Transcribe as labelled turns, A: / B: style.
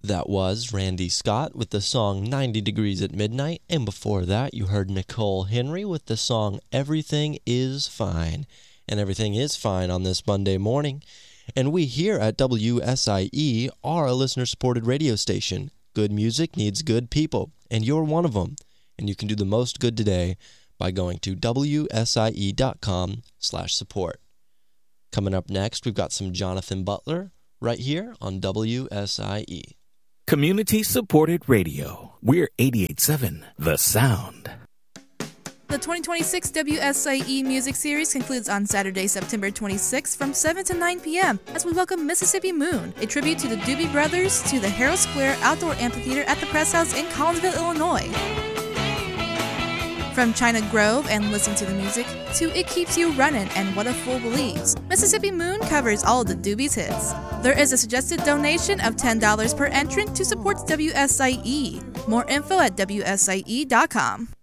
A: That was Randy Scott with the song 90 Degrees at Midnight, and before that you heard Nicole Henry with the song Everything Is Fine. And everything is fine on this Monday morning. And we here at WSIE are a listener-supported radio station. Good music needs good people, and you're one of them. And you can do the most good today by going to WSIE.com/support. Coming up next, we've got some Jonathan Butler right here on WSIE.
B: Community-supported radio. We're 88.7 The Sound.
C: The 2026 WSIE Music Series concludes on Saturday, September 26th from 7 to 9 p.m. as we welcome Mississippi Moon, a tribute to the Doobie Brothers, to the Harold Square Outdoor Amphitheater at the Press House in Collinsville, Illinois. From China Grove and Listen to the Music to It Keeps You Runnin' and What a Fool Believes, Mississippi Moon covers all of the Doobies hits. There is a suggested donation of $10 per entrant to support WSIE. More info at WSIE.com.